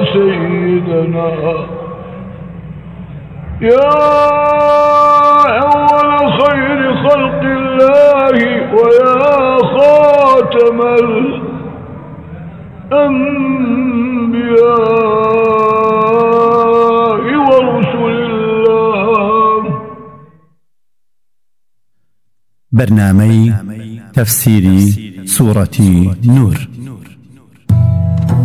سيدنا يا أول خير خلق الله ويا خاتم الأنبياء ورسل الله. برنامج تفسير سورة نور.